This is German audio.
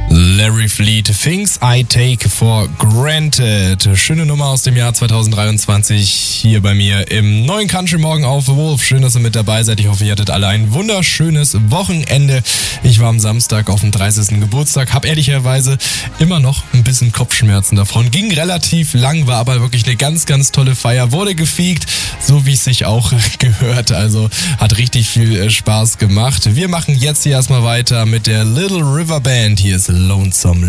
Larry Fleet, Things I Take for Granted. Schöne Nummer aus dem Jahr 2023 hier bei mir im neuen Country Morgen auf The Wolf. Schön, dass ihr mit dabei seid. Ich hoffe, ihr hattet alle ein wunderschönes Wochenende. Ich war am Samstag auf dem 30. Geburtstag, habe ehrlicherweise immer noch ein bisschen Kopfschmerzen davon. Ging relativ lang, war aber wirklich eine ganz, ganz tolle Feier. Wurde gefeegt, so wie es sich auch gehört. Also hat richtig viel Spaß gemacht. Wir machen jetzt hier erstmal weiter mit der Little River Band. Hier ist Lonesome